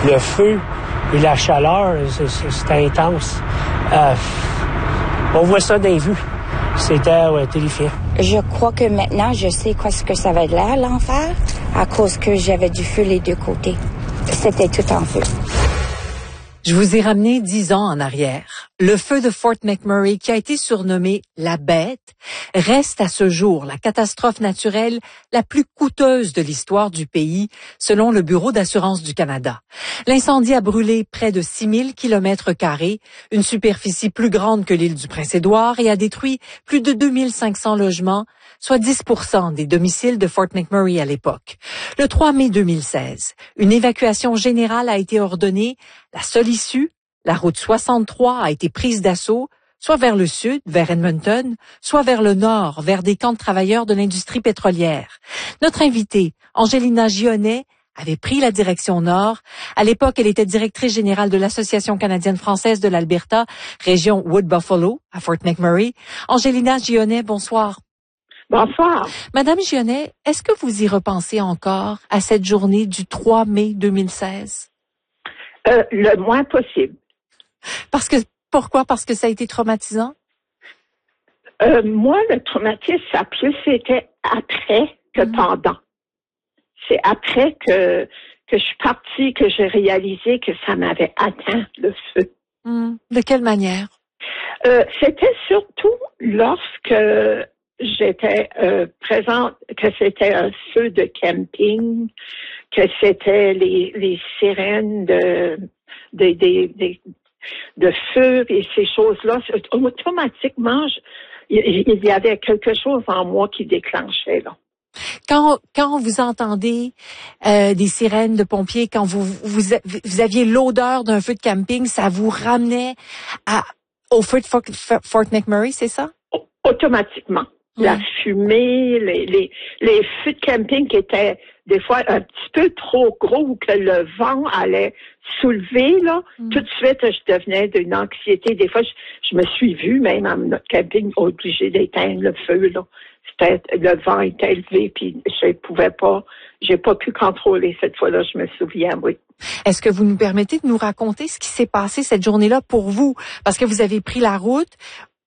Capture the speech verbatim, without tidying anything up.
le feu et la chaleur, c'est, c'est, c'est intense. Euh, on voit ça dans les vues. C'était ouais, terrifiant. Je crois que maintenant, je sais quoi ce que ça va être là, l'enfer, à cause que j'avais du feu les deux côtés. C'était tout en feu. Je vous ai ramené dix ans en arrière. Le feu de Fort McMurray, qui a été surnommé la Bête, reste à ce jour la catastrophe naturelle la plus coûteuse de l'histoire du pays, selon le Bureau d'assurance du Canada. L'incendie a brûlé près de six mille kilomètres carrés, une superficie plus grande que l'île du Prince-Édouard, et a détruit plus de deux mille cinq cents logements, soit dix pour cent des domiciles de Fort McMurray à l'époque. Le trois mai deux mille seize, une évacuation générale a été ordonnée. La seule issue, la route soixante-trois a été prise d'assaut, soit vers le sud, vers Edmonton, soit vers le nord, vers des camps de travailleurs de l'industrie pétrolière. Notre invitée, Angelina Gionnet, avait pris la direction nord. À l'époque, elle était directrice générale de l'Association canadienne-française de l'Alberta, région Wood-Buffalo, à Fort McMurray. Angelina Gionnet, bonsoir. Bonsoir. Madame Gionnet, est-ce que vous y repensez encore à cette journée du trois mai deux mille seize? Euh, le moins possible. Parce que, pourquoi? Parce que ça a été traumatisant? Euh, moi, le traumatisme, ça a plus été après que mmh. pendant. C'est après que, que je suis partie que j'ai réalisé que ça m'avait atteint, le feu. Mmh. De quelle manière? Euh, c'était surtout lorsque j'étais euh, présente, que c'était un feu de camping, que c'était les, les sirènes de, de, de, de, de feu et ces choses-là. Automatiquement, je, il y avait quelque chose en moi qui déclenchait, là. Quand, quand vous entendez euh, des sirènes de pompiers, quand vous, vous, vous aviez l'odeur d'un feu de camping, ça vous ramenait à, au feu de Fort, Fort McMurray, c'est ça? Automatiquement. La fumée, les, les, les feux de camping qui étaient des fois un petit peu trop gros ou que le vent allait soulever, là, mm. tout de suite, je devenais d'une anxiété. Des fois, je, je me suis vue, même à notre camping, obligée d'éteindre le feu, là. C'était, le vent était élevé, puis je pouvais pas, j'ai pas pu contrôler cette fois-là, je me souviens, oui. Est-ce que vous nous permettez de nous raconter ce qui s'est passé cette journée-là pour vous? Parce que vous avez pris la route,